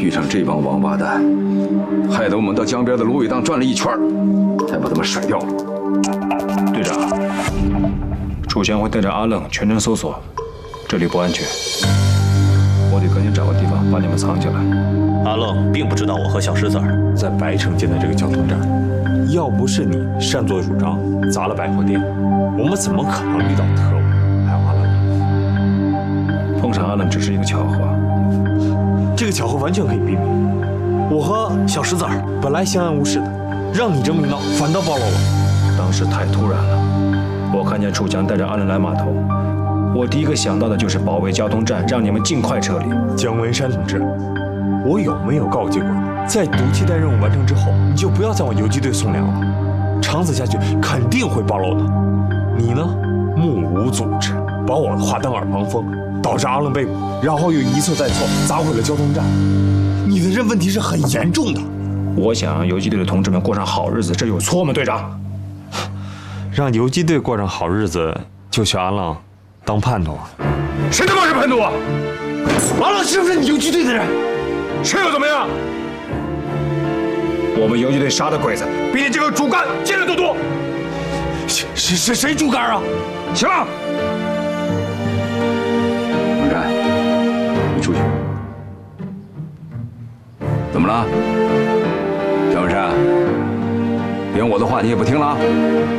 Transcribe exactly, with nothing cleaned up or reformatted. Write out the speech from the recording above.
遇上这帮王八蛋，害得我们到江边的芦苇荡转了一圈，才把他们甩掉了。 队长，楚翔会带着阿愣全程搜索，这里不安全，我得赶紧找个地方把你们藏起来。 阿愣并不知道我和小石子儿在白城建的这个交通站，要不是你擅作主张砸了百货店，我们怎么可能遇到特务还有阿愣？ 碰上阿愣只是一个巧合， 这个巧合完全可以避免。我和小石子儿本来相安无事的，让你这么一闹，反倒暴露了。 当时太突然了，我看见楚强带着阿愣来码头，我第一个想到的就是保卫交通站，让你们尽快撤离。 姜文山同志，我有没有告诫过你，在毒气弹任务完成之后，你就不要再往游击队送粮了，长此下去肯定会暴露的。你呢，目无组织，把我的话当耳旁风，导致阿愣被捕，然后又一错再错，砸毁了交通站。你的这问题是很严重的。 我想让游击队的同志们过上好日子，这有错吗，队长？ 让游击队过上好日子，就选阿愣当叛徒啊？ 谁他妈是叛徒啊？ 阿愣是不是你游击队的人？ 是又怎么样？我们游击队杀的鬼子比你这个主干见得都多。 谁谁谁谁主干啊？ 行了， 王占，你出去。怎么了，姜文山？连我的话你也不听了？